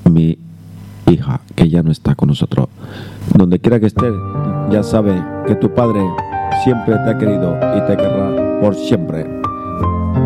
mi hija, que ya no está con nosotros. Donde quiera que estés, ya sabes que tu padre siempre te ha querido y te querrá por siempre.